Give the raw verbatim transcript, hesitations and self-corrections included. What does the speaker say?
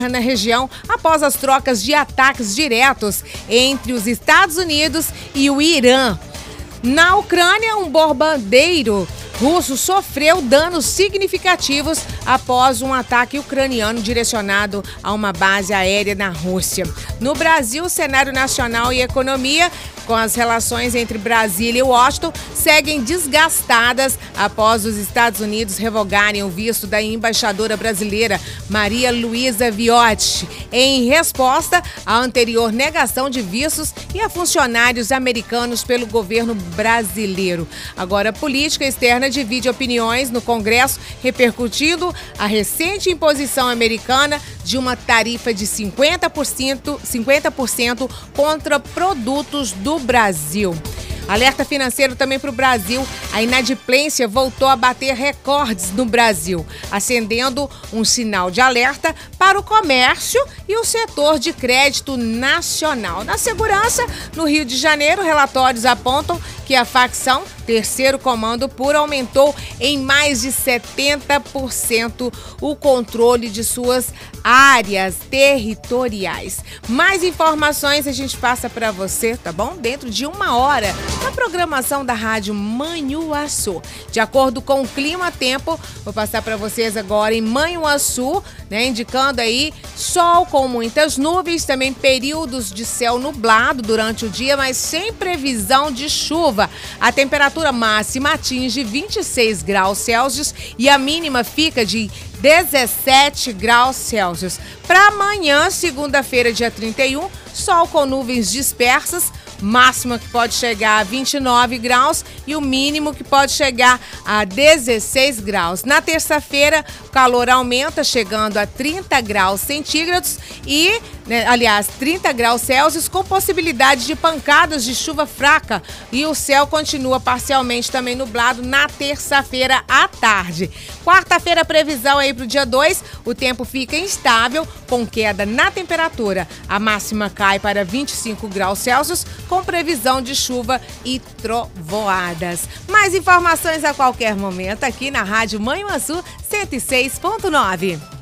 na região após as trocas de ataques diretos entre os Estados Unidos e o Irã. Na Ucrânia, um bombardeiro russo sofreu danos significativos após um ataque ucraniano direcionado a uma base aérea na Rússia. No Brasil, o cenário nacional e economia, com as relações entre Brasília e Washington, seguem desgastadas após os Estados Unidos revogarem o visto da embaixadora brasileira Maria Luísa Viotti, em resposta à anterior negação de vistos e a funcionários americanos pelo governo brasileiro. Agora, a política externa divide opiniões no Congresso, repercutindo a recente imposição americana de uma tarifa de cinquenta por cento, cinquenta por cento contra produtos do Brasil. Alerta financeiro também para o Brasil. A inadimplência voltou a bater recordes no Brasil, acendendo um sinal de alerta para o comércio e o setor de crédito nacional. Na segurança, no Rio de Janeiro, relatórios apontam que a facção Terceiro Comando Puro aumentou em mais de setenta por cento o controle de suas áreas territoriais. Mais informações a gente passa para você, tá bom? Dentro de uma hora, na programação da Rádio Manhuaçu. De acordo com o clima-tempo, vou passar para vocês agora em Manhuaçu, né, indicando aí sol com muitas nuvens, também períodos de céu nublado durante o dia, mas sem previsão de chuva. A temperatura máxima atinge vinte e seis graus Celsius e a mínima fica de dezessete graus Celsius. Para amanhã, segunda-feira, dia trinta e um, sol com nuvens dispersas, máxima que pode chegar a vinte e nove graus e o mínimo que pode chegar a dezesseis graus. Na terça-feira, o calor aumenta, chegando a trinta graus centígrados e, né, aliás, trinta graus Celsius, com possibilidade de pancadas de chuva fraca, e o céu continua parcialmente também nublado na terça-feira à tarde. Quarta-feira, previsão aí para o dia dois, o tempo fica instável, com queda na temperatura. A máxima cai para vinte e cinco graus Celsius, com previsão de chuva e trovoadas. Mais informações a qualquer momento aqui na Rádio Manhuaçu cento e seis ponto nove.